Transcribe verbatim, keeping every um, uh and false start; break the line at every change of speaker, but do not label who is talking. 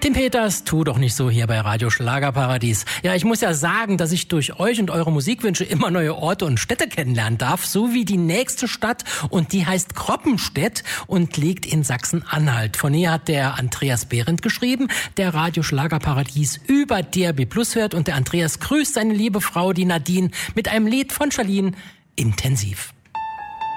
Tim Peters, tu doch nicht so hier bei Radio Schlagerparadies. Ja, ich muss ja sagen, dass ich durch euch und eure Musikwünsche immer neue Orte und Städte kennenlernen darf, so wie die nächste Stadt, und die heißt Kroppenstedt und liegt in Sachsen-Anhalt. Von ihr hat der Andreas Behrendt geschrieben, der Radio Schlagerparadies über D R B Plus hört, und der Andreas grüßt seine liebe Frau, die Nadine, mit einem Lied von Charlene, Intensiv.